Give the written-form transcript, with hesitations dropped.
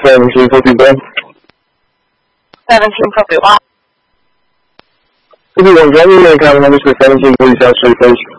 1741. 1741. If you want to join me, can I have Mr. 1740 South Street, please?